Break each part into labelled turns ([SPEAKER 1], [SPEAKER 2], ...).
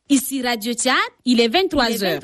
[SPEAKER 1] Ici Radio Tchad, il est 23h.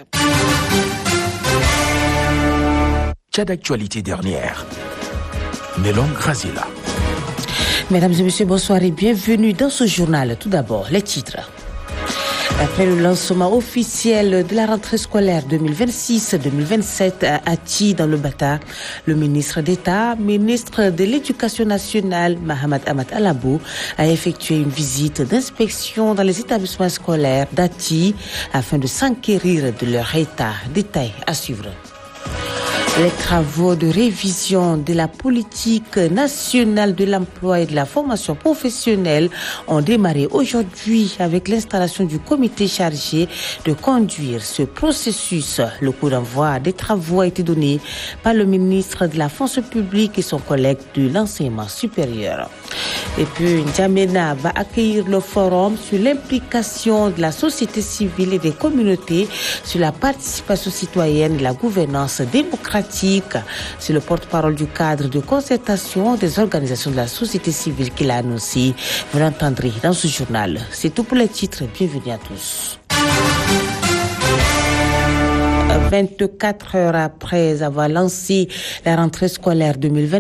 [SPEAKER 2] Tchad Actualité dernière. Nelon Grazila.
[SPEAKER 3] Mesdames et messieurs, bonsoir et bienvenue dans ce journal. Tout d'abord, les titres. Après le lancement officiel de la rentrée scolaire 2026-2027 à Ati dans le Bata, le ministre d'État, ministre de l'Éducation nationale, Mahamat Ahmad Alabou, a effectué une visite d'inspection dans les établissements scolaires d'Ati afin de s'enquérir de leur état. Détail à suivre. Les travaux de révision de la politique nationale de l'emploi et de la formation professionnelle ont démarré aujourd'hui avec l'installation du comité chargé de conduire ce processus. Le coup d'envoi des travaux a été donné par le ministre de la fonction publique et son collègue de l'enseignement supérieur. Et puis, N'Djamena va accueillir le forum sur l'implication de la société civile et des communautés sur la participation citoyenne et la gouvernance démocratique. C'est le porte-parole du cadre de concertation des organisations de la société civile qui l'a annoncé. Vous l'entendrez dans ce journal. C'est tout pour les titres. Bienvenue à tous. 24 heures après avoir lancé la rentrée scolaire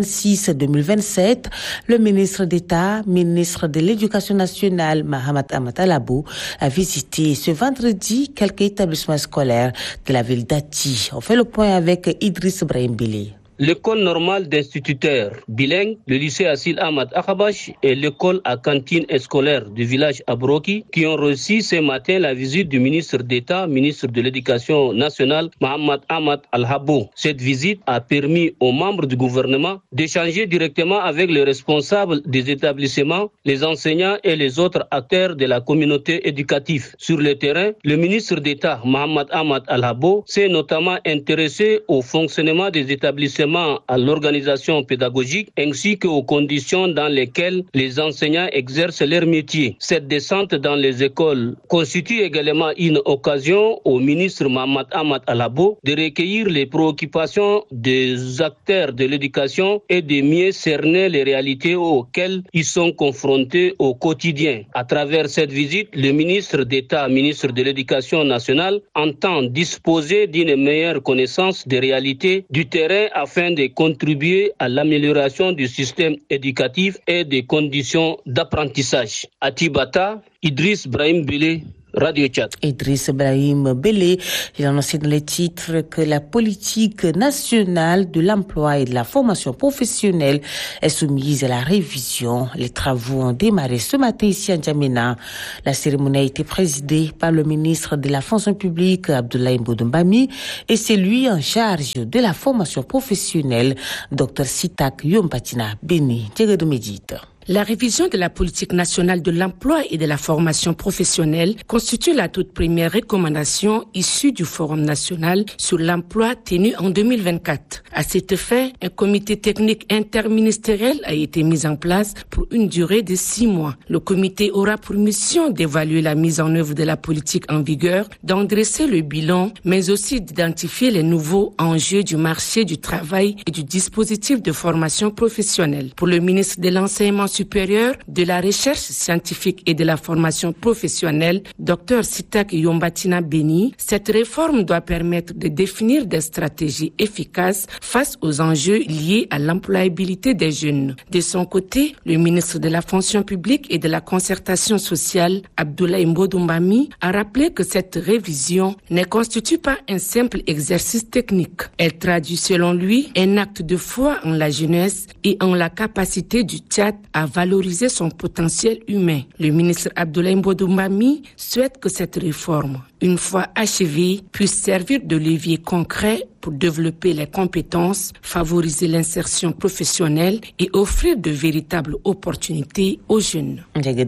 [SPEAKER 3] 2026-2027, le ministre d'État, ministre de l'Éducation nationale, Mahamat Ahmad Alabou, a visité ce vendredi quelques établissements scolaires de la ville d'Ati. On fait le point avec Idriss Brahim Bili.
[SPEAKER 4] L'école normale d'instituteurs bilingues, le lycée Assil Ahmad Akhabash et l'école à cantine scolaire du village Abroki qui ont reçu ce matin la visite du ministre d'État, ministre de l'Éducation nationale, Mahamat Ahmad Alhabou. Cette visite a permis aux membres du gouvernement d'échanger directement avec les responsables des établissements, les enseignants et les autres acteurs de la communauté éducative. Sur le terrain, le ministre d'État, Mahamat Ahmad Alhabou, s'est notamment intéressé au fonctionnement des établissements, à l'organisation pédagogique ainsi qu'aux conditions dans lesquelles les enseignants exercent leur métier. Cette descente dans les écoles constitue également une occasion au ministre Mahamat Ahmad Alabou de recueillir les préoccupations des acteurs de l'éducation et de mieux cerner les réalités auxquelles ils sont confrontés au quotidien. À travers cette visite, le ministre d'État, ministre de l'Éducation nationale, entend disposer d'une meilleure connaissance des réalités du terrain afin de contribuer à l'amélioration du système éducatif et des conditions d'apprentissage. À Tibata, Idriss Brahim Bélé, Radio Tchad.
[SPEAKER 3] Idriss Brahim Bélé, il a annoncé dans les titres que la politique nationale de l'emploi et de la formation professionnelle est soumise à la révision. Les travaux ont démarré ce matin ici à N'Djamena. La cérémonie a été présidée par le ministre de la fonction publique, Abdoulaye Mbodoumbami, et c'est lui en charge de la formation professionnelle, Dr Sitak Yompatina Beni. Djegadou Médite.
[SPEAKER 5] La révision de la politique nationale de l'emploi et de la formation professionnelle constitue la toute première recommandation issue du Forum national sur l'emploi tenu en 2024. À cet effet, un comité technique interministériel a été mis en place pour une durée de 6 mois. Le comité aura pour mission d'évaluer la mise en œuvre de la politique en vigueur, d'en dresser le bilan, mais aussi d'identifier les nouveaux enjeux du marché du travail et du dispositif de formation professionnelle. Pour le ministre de l'Enseignement supérieur, de la recherche scientifique et de la formation professionnelle, Dr Sitak Yompatina Beni, cette réforme doit permettre de définir des stratégies efficaces face aux enjeux liés à l'employabilité des jeunes. De son côté, le ministre de la fonction publique et de la concertation sociale, Abdoulaye Mbodoumbami, a rappelé que cette révision ne constitue pas un simple exercice technique. Elle traduit selon lui un acte de foi en la jeunesse et en la capacité du Tchad à valoriser son potentiel humain. Le ministre Abdoulaye Mbodoumbami souhaite que cette réforme, une fois achevée, puisse servir de levier concret pour développer les compétences, favoriser l'insertion professionnelle et offrir de véritables opportunités aux jeunes.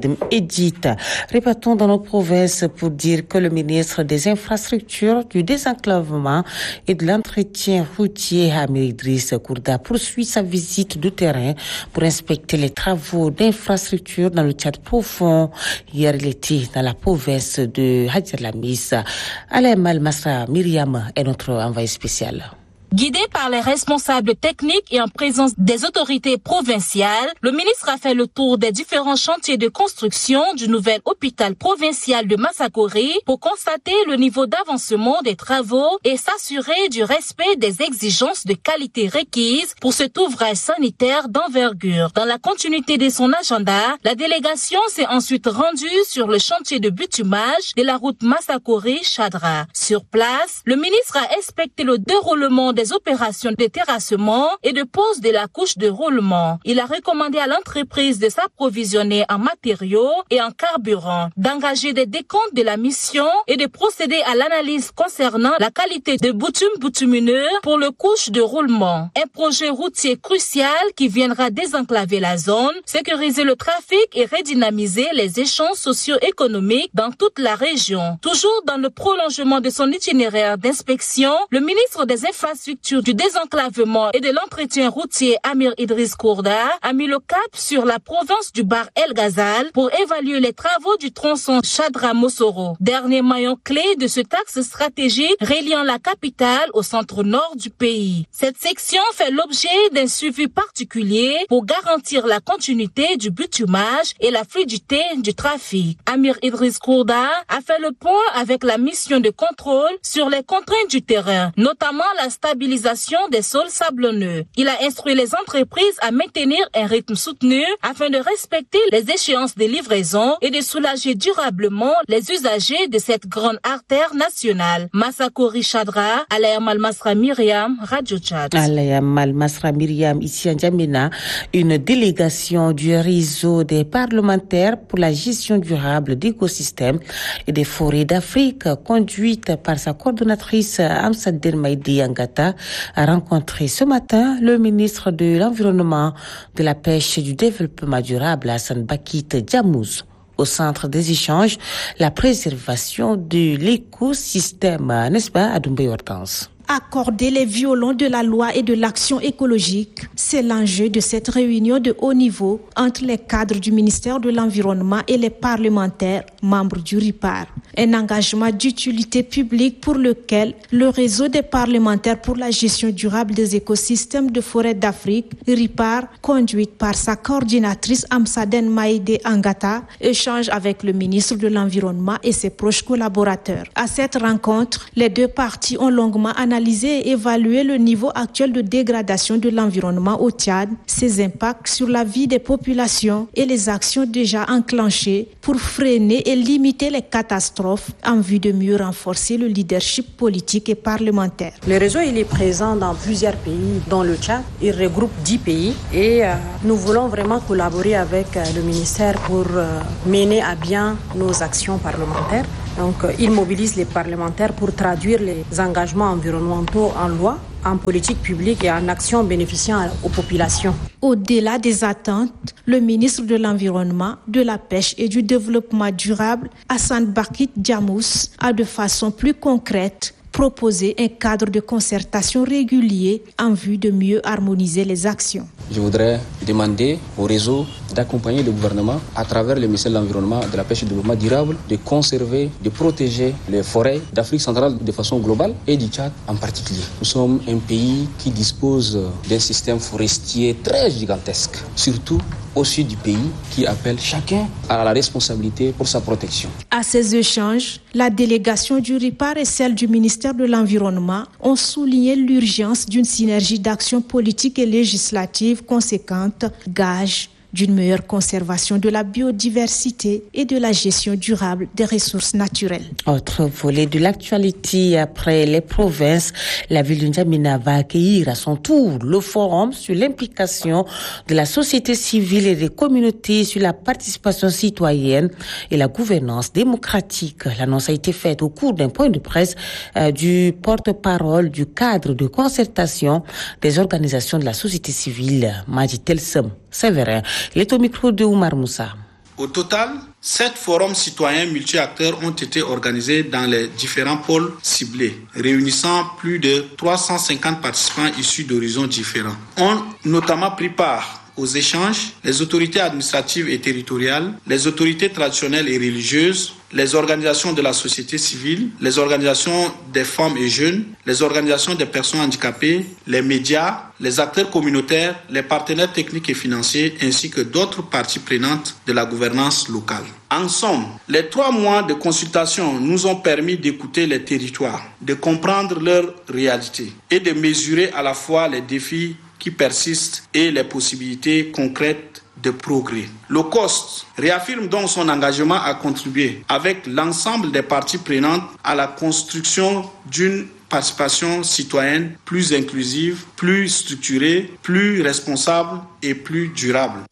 [SPEAKER 3] Edith, répétons dans nos provinces pour dire que le ministre des Infrastructures, du désenclavement et de l'entretien routier, Amir Idriss Kourda, poursuit sa visite de terrain pour inspecter les travaux d'infrastructure dans le Tchad profond. Hier, il était dans la province de Hadjalamis. Alain Malmasra Myriam est notre envoyé spécial.
[SPEAKER 6] Guidé par les responsables techniques et en présence des autorités provinciales, le ministre a fait le tour des différents chantiers de construction du nouvel hôpital provincial de Massakori pour constater le niveau d'avancement des travaux et s'assurer du respect des exigences de qualité requises pour cet ouvrage sanitaire d'envergure. Dans la continuité de son agenda, la délégation s'est ensuite rendue sur le chantier de bitumage de la route Massakori-Chadra. Sur place, le ministre a inspecté le déroulement des opérations de terrassement et de pose de la couche de roulement. Il a recommandé à l'entreprise de s'approvisionner en matériaux et en carburant, d'engager des décomptes de la mission et de procéder à l'analyse concernant la qualité de bitumineux pour le couche de roulement. Un projet routier crucial qui viendra désenclaver la zone, sécuriser le trafic et redynamiser les échanges socio-économiques dans toute la région. Toujours dans le prolongement de son itinéraire d'inspection, le ministre des Infrastructures, du désenclavement et de l'entretien routier Amir Idriss Kourda a mis le cap sur la province du Bahr El Ghazal pour évaluer les travaux du tronçon Chadra-Mossoro, dernier maillon clé de ce axe stratégique reliant la capitale au centre nord du pays. Cette section fait l'objet d'un suivi particulier pour garantir la continuité du bitumage et la fluidité du trafic. Amir Idriss Kourda a fait le point avec la mission de contrôle sur les contraintes du terrain, notamment la stabilisation des sols sablonneux. Il a instruit les entreprises à maintenir un rythme soutenu afin de respecter les échéances de livraison et de soulager durablement les usagers de cette grande artère nationale. Massakori Chadra, Alaya Malmasra Myriam, Radio Tchad.
[SPEAKER 3] Alaya Malmasra Myriam, ici en Djamena, une délégation du réseau des parlementaires pour la gestion durable d'écosystèmes et des forêts d'Afrique, conduite par sa coordonnatrice Amsaden Maïdi Angata, a rencontré ce matin le ministre de l'Environnement, de la Pêche et du Développement durable, Hassan Bakit Djamouz. Au centre des échanges, la préservation de l'écosystème, n'est-ce pas, Adoumbe Hortense?
[SPEAKER 7] Accorder les violons de la loi et de l'action écologique, c'est l'enjeu de cette réunion de haut niveau entre les cadres du ministère de l'Environnement et les parlementaires membres du RIPAR. Un engagement d'utilité publique pour lequel le réseau des parlementaires pour la gestion durable des écosystèmes de forêt d'Afrique, RIPAR, conduite par sa coordinatrice Amsaden Maïde Angata, échange avec le ministre de l'Environnement et ses proches collaborateurs. À cette rencontre, les deux parties ont longuement analysé et évaluer le niveau actuel de dégradation de l'environnement au Tchad, ses impacts sur la vie des populations et les actions déjà enclenchées pour freiner et limiter les catastrophes en vue de mieux renforcer le leadership politique et parlementaire.
[SPEAKER 8] Le réseau il est présent dans plusieurs pays, dont le Tchad. Il regroupe 10 pays et nous voulons vraiment collaborer avec le ministère pour mener à bien nos actions parlementaires. Donc, il mobilise les parlementaires pour traduire les engagements environnementaux en loi, en politique publique et en actions bénéficiant aux populations.
[SPEAKER 7] Au-delà des attentes, le ministre de l'Environnement, de la Pêche et du Développement durable, Hassan Bakit Djamouz, a de façon plus concrète proposer un cadre de concertation régulier en vue de mieux harmoniser les actions.
[SPEAKER 9] Je voudrais demander au réseau d'accompagner le gouvernement à travers le ministère de l'Environnement, de la Pêche et du Développement durable, de conserver, de protéger les forêts d'Afrique centrale de façon globale et du Tchad en particulier. Nous sommes un pays qui dispose d'un système forestier très gigantesque, surtout au sud du pays, qui appelle chacun à la responsabilité pour sa protection.
[SPEAKER 7] À ces échanges, la délégation du RIPAR et celle du ministère de l'Environnement ont souligné l'urgence d'une synergie d'action politique et législative conséquente, gage d'une meilleure conservation de la biodiversité et de la gestion durable des ressources naturelles.
[SPEAKER 3] Autre volet de l'actualité, après les provinces, la ville de N'Djamena va accueillir à son tour le forum sur l'implication de la société civile et des communautés sur la participation citoyenne et la gouvernance démocratique. L'annonce a été faite au cours d'un point de presse du porte-parole du cadre de concertation des organisations de la société civile, Majid Telsem Séverin. Il est au micro de Oumar Moussa.
[SPEAKER 10] Au total, 7 forums citoyens multi-acteurs ont été organisés dans les différents pôles ciblés, réunissant plus de 350 participants issus d'horizons différents. Ont notamment pris part aux échanges les autorités administratives et territoriales, les autorités traditionnelles et religieuses, les organisations de la société civile, les organisations des femmes et jeunes, les organisations des personnes handicapées, les médias, les acteurs communautaires, les partenaires techniques et financiers, ainsi que d'autres parties prenantes de la gouvernance locale. En somme, les 3 mois de consultation nous ont permis d'écouter les territoires, de comprendre leurs réalités et de mesurer à la fois les défis qui persistent et les possibilités concrètes de progrès. Le COST réaffirme donc son engagement à contribuer avec l'ensemble des parties prenantes à la construction d'une participation citoyenne plus inclusive, plus structurée, plus responsable et plus durable.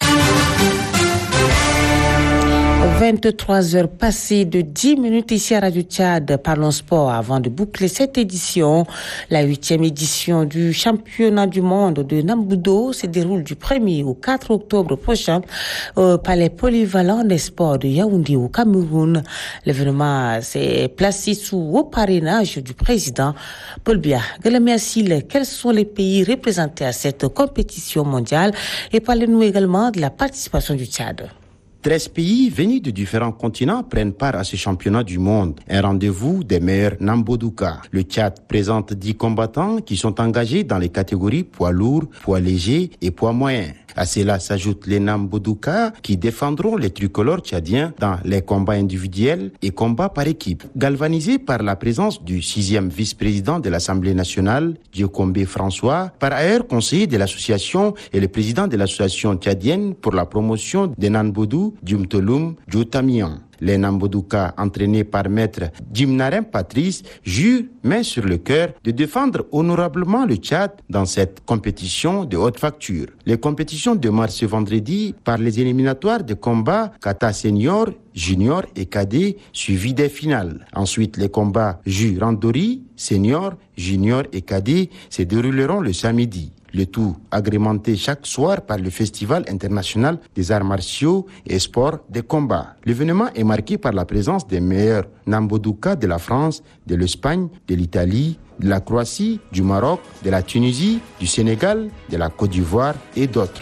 [SPEAKER 3] 23 heures passées de 10 minutes ici à Radio Tchad. Parlons sport avant de boucler cette édition. La 8e édition du championnat du monde de Nambudo se déroule du 1er au 4 octobre prochain au palais polyvalent des sports de Yaoundé au Cameroun. L'événement s'est placé sous haut parrainage du président Paul Biya. Galamiasil, quels sont les pays représentés à cette compétition mondiale et parlez-nous également de la participation du Tchad.
[SPEAKER 11] 13 pays venus de différents continents prennent part à ce championnat du monde. Un rendez-vous des meilleurs Namboduka. Le Tchad présente 10 combattants qui sont engagés dans les catégories poids lourd, poids léger et poids moyen. À cela s'ajoutent les Namboduka qui défendront les tricolores tchadiens dans les combats individuels et combats par équipe. Galvanisés par la présence du 6e vice-président de l'Assemblée nationale, Diokombe François, par ailleurs conseiller de l'association et le président de l'association tchadienne pour la promotion des Nanbodou, Djumtoloum, Djotamian. Les Namboduka, entraînés par maître Djimnarem Patrice, jurent main sur le cœur de défendre honorablement le Tchad dans cette compétition de haute facture. Les compétitions démarrent ce vendredi par les éliminatoires de combat kata senior, junior et cadet, suivis des finales. Ensuite, les combats Ju-Randori, senior, junior et cadet se dérouleront le samedi. Le tout agrémenté chaque soir par le Festival international des arts martiaux et sports de combat. L'événement est marqué par la présence des meilleurs Namboduka de la France, de l'Espagne, de l'Italie, de la Croatie, du Maroc, de la Tunisie, du Sénégal, de la Côte d'Ivoire et d'autres.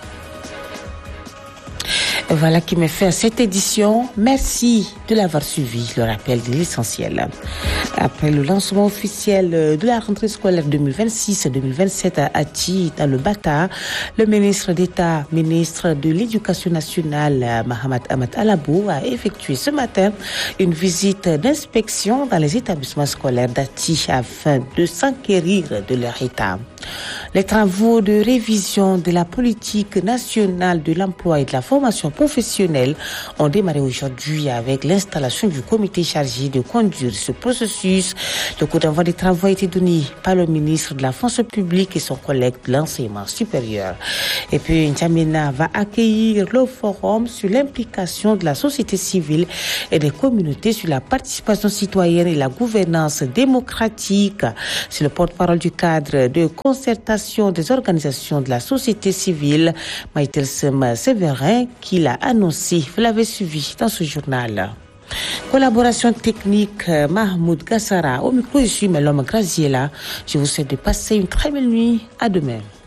[SPEAKER 3] Voilà qui me fait à cette édition. Merci de l'avoir suivi, le rappel de l'essentiel. Après le lancement officiel de la rentrée scolaire 2026-2027 à Ati, dans le Bata, le ministre d'État, ministre de l'Éducation nationale, Mahamat Ahmad Alabou, a effectué ce matin une visite d'inspection dans les établissements scolaires d'Ati afin de s'enquérir de leur état. Les travaux de révision de la politique nationale de l'emploi et de la formation professionnelle ont démarré aujourd'hui avec l'installation du comité chargé de conduire ce processus. Le coup d'envoi des travaux a été donné par le ministre de la Fonction publique et son collègue de l'enseignement supérieur. Et puis, N'Djamena va accueillir le forum sur l'implication de la société civile et des communautés sur la participation citoyenne et la gouvernance démocratique. C'est le porte-parole du cadre de concertation des organisations de la société civile, Maïtelsem Séverin, qui l'a annoncé. Vous l'avez suivi dans ce journal. Collaboration technique, Mahmoud Gassara. Au micro, je suis Melom Graziella. Je vous souhaite de passer une très belle nuit. À demain.